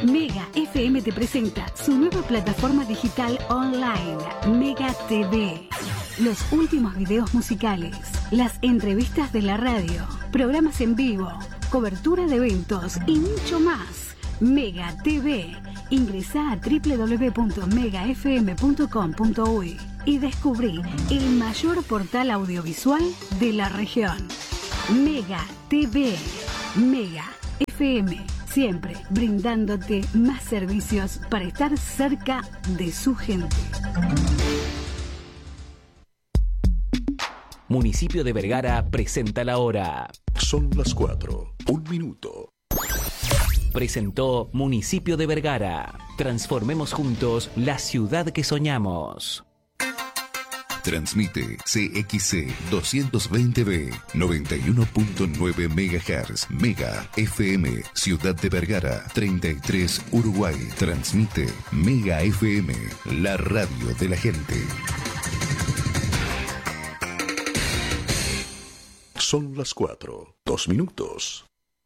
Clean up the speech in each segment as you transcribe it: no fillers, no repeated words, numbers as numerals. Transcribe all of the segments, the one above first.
Mega FM te presenta su nueva plataforma digital online, Mega TV. Los últimos videos musicales, las entrevistas de la radio, programas en vivo, cobertura de eventos y mucho más. Mega TV. Ingresá a www.megafm.com.uy y descubrí el mayor portal audiovisual de la región. Mega TV. Mega FM. Siempre brindándote más servicios para estar cerca de su gente. Municipio de Vergara presenta la hora. Son las 4, 1 minuto. Presentó Municipio de Vergara. Transformemos juntos la ciudad que soñamos. Transmite CXC 220B 91.9 MHz Mega FM Ciudad de Vergara 33 Uruguay. Transmite Mega FM, la radio de la gente. Son las 4, 2 minutos.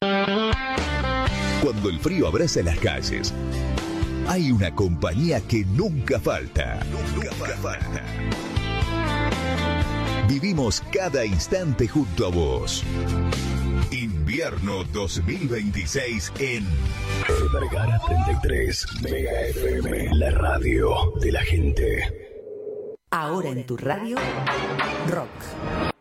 Cuando el frío abraza las calles, hay una compañía que nunca falta. Nunca falta. Vivimos cada instante junto a vos. Invierno 2026 en Vergara 33 Mega FM, la radio de la gente. Ahora en tu radio, rock.